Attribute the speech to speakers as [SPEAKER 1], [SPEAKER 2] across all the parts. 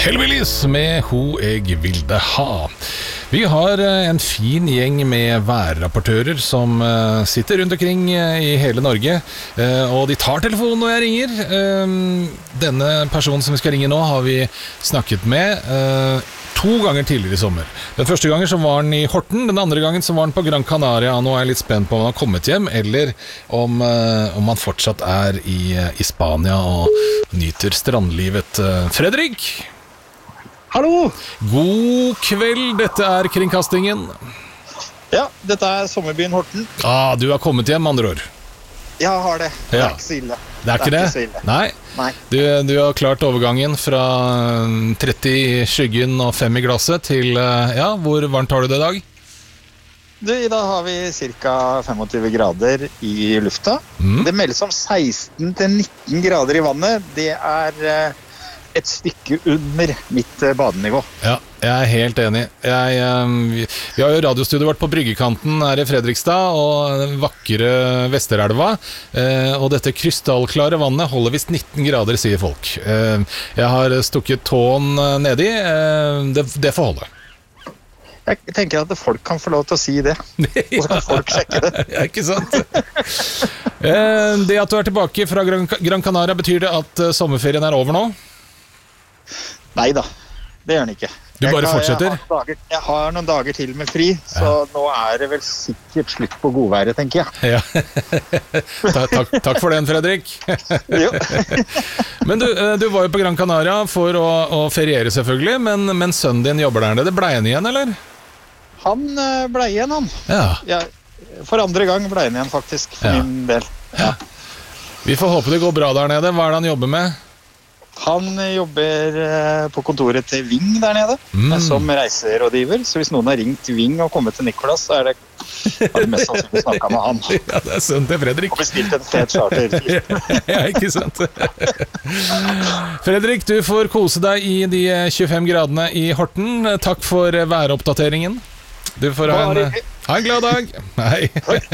[SPEAKER 1] Hellbillies med Ho jeg vilde ha. Vi har en fin gjeng med værrapportører som sitter rundt omkring i hele Norge, og de tar telefonen når jeg ringer. Denne personen som vi skal ringe nå har vi snakket med 2 ganger tidligere i sommer. Den første gangen så var han i Horten, den andre gangen så var han på Gran Canaria. Nå er jeg litt spent på om han har kommet hjem, eller om han fortsatt er i Spania og nyter strandlivet. Fredrik!
[SPEAKER 2] Hallo!
[SPEAKER 1] God kveld, dette er Kringkastingen.
[SPEAKER 2] Ja, dette er sommerbyen Horten.
[SPEAKER 1] Du har kommet hjem, andre ord.
[SPEAKER 2] Jeg har det. Det
[SPEAKER 1] Ja.
[SPEAKER 2] er ikke så ille.
[SPEAKER 1] Det er ikke det?
[SPEAKER 2] så ille.
[SPEAKER 1] Nei.
[SPEAKER 2] Nei.
[SPEAKER 1] Du har klart overgangen fra 30 i skyggen og 5 i glasset til, hvor varmt har du det i dag?
[SPEAKER 2] Du, i dag har vi ca. 25 grader i lufta. Det meldes om 16 til 19 grader i vannet. Det er et stykke under mitt badenivå.
[SPEAKER 1] Ja, jeg er helt enig. Vi har jo radiostudioet vårt på Bryggekanten her i Fredrikstad, og den vakre Vesterelva, og dette krystallklare vannet holder visst 19 grader, sier folk. Jeg har stukket tåen nedi, det får holde.
[SPEAKER 2] Jeg tenker at folk kan få lov til å si det, og så kan folk sjekke det.
[SPEAKER 1] Ja, ikke sant? Det at du er tilbake fra Gran Canaria, betyr det at sommerferien er over nå?
[SPEAKER 2] Neida, det gjør den ikke.
[SPEAKER 1] Du bare fortsetter?
[SPEAKER 2] Jeg har noen dager til med fri, så nå er det vel sikkert slutt på godværet, tenker jeg.
[SPEAKER 1] Ja. Takk for den, Fredrik.
[SPEAKER 2] Jo.
[SPEAKER 1] Men du var jo på Gran Canaria for å feriere selvfølgelig, men sønnen din jobber der nede. Ble han igjen, eller?
[SPEAKER 2] Han ble igjen, han.
[SPEAKER 1] Ja.
[SPEAKER 2] For andre gang ble han igjen, faktisk, for min del. Ja.
[SPEAKER 1] Vi får håpe det går bra der nede. Hva er det han jobber med?
[SPEAKER 2] Han jobber på kontoret til Ving der nede, som reiserådgiver. Så hvis noen har ringt Ving og kommet til Nicolas, så har det mest sannsynlig snakket med han.
[SPEAKER 1] Ja, det er sønnen til Fredrik.
[SPEAKER 2] Og bestilt en fet charter.
[SPEAKER 1] Ja, ikke sant? Fredrik, du får kose deg i de 25 gradene i Horten. Takk for væroppdateringen. Du får ha en glad dag. Hei.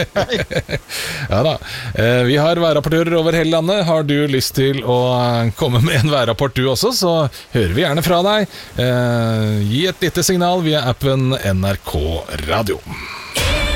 [SPEAKER 1] Ja da. Vi har værrapportører over hele landet. Har du lyst til å komme med en værrapport du også, så hører vi gjerne fra deg. Gi et lite signal via appen NRK Radio.